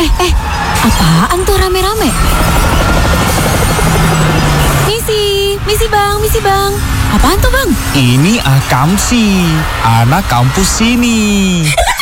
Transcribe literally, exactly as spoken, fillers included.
Eh, eh, apaan tuh rame-rame? Misi, misi bang, misi bang. Apaan tuh bang? Ini Akamsi, anak kampus sini.